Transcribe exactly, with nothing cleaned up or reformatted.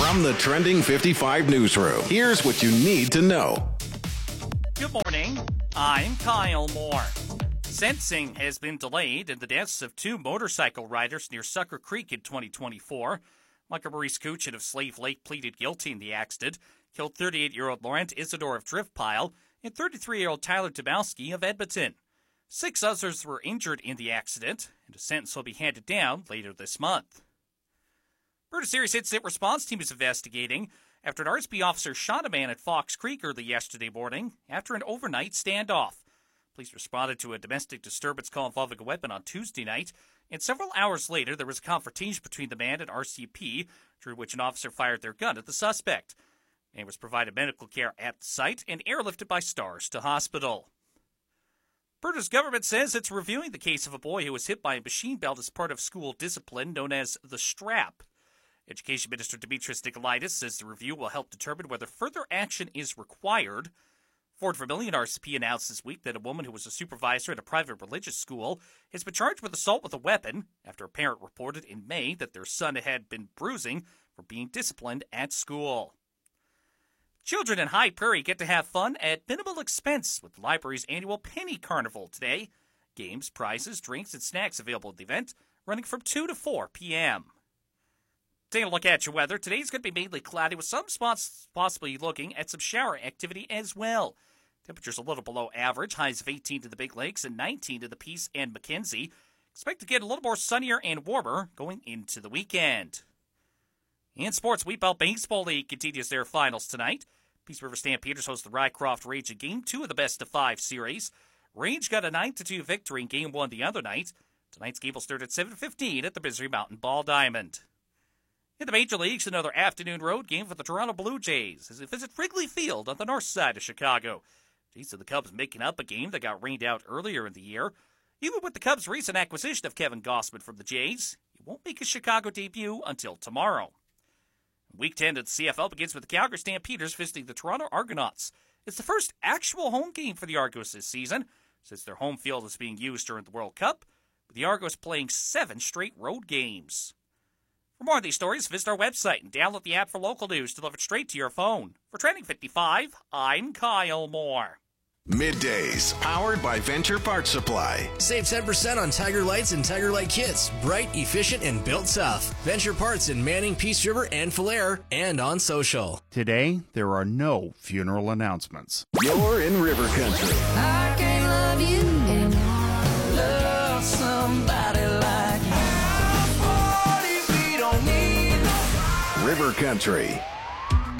From the Trending fifty-five newsroom, here's what you need to know. Good morning. I'm Kyle Moore. Sentencing has been delayed in the deaths of two motorcycle riders near Sucker Creek in twenty twenty-four. Michael Maurice Kuchin of Slave Lake pleaded guilty in the accident, killed thirty-eight-year-old Laurent Isidore of Drift Pile and thirty-three-year-old Tyler Tobowski of Edmonton. Six others were injured in the accident, and a sentence will be handed down later this month. Bird Series Incident Response Team is investigating after an R S P officer shot a man at Fox Creek early yesterday morning after an overnight standoff. Police responded to a domestic disturbance call involving a weapon on Tuesday night, and several hours later there was a confrontation between the man and R C P, during which an officer fired their gun at the suspect. The man was provided medical care at the site and airlifted by Stars to hospital. Alberta's government says it's reviewing the case of a boy who was hit by a machine belt as part of school discipline known as the strap. Education Minister Dimitris Nicolaitis says the review will help determine whether further action is required. Fort Vermilion R C P announced this week that a woman who was a supervisor at a private religious school has been charged with assault with a weapon after a parent reported in May that their son had been bruising for being disciplined at school. Children in High Prairie get to have fun at minimal expense with the library's annual Penny Carnival today. Games, prizes, drinks, and snacks available at the event, running from two to four p.m. Taking a look at your weather, today's going to be mainly cloudy with some spots possibly looking at some shower activity as well. Temperatures a little below average, highs of eighteen to the Big Lakes and nineteen to the Peace and Mackenzie. Expect to get a little more sunnier and warmer going into the weekend. In sports, Wheat Belt Baseball League continues their finals tonight. Peace River Stampeders host the Rycroft Rage in Game two of the Best of Five series. Rage got a nine to two victory in Game one the other night. Tonight's game will start at seven fifteen at the Misery Mountain Ball Diamond. In the Major Leagues, another afternoon road game for the Toronto Blue Jays as they visit Wrigley Field on the north side of Chicago. Jays and the Cubs making up a game that got rained out earlier in the year. Even with the Cubs' recent acquisition of Kevin Gausman from the Jays, he won't make his Chicago debut until tomorrow. Week ten of the C F L begins with the Calgary Stampeders visiting the Toronto Argonauts. It's the first actual home game for the Argos this season, since their home field is being used during the World Cup, with the Argos playing seven straight road games. For more of these stories, visit our website and download the app for local news delivered straight to your phone. For Trending fifty-five, I'm Kyle Moore. Middays, powered by Venture Parts Supply. Save ten percent on Tiger Lights and Tiger Light kits. Bright, efficient, and built tough. Venture Parts in Manning, Peace River, and Falher, and on social. Today, there are no funeral announcements. You're in River Country. I can't love you and love somebody like you. River Country.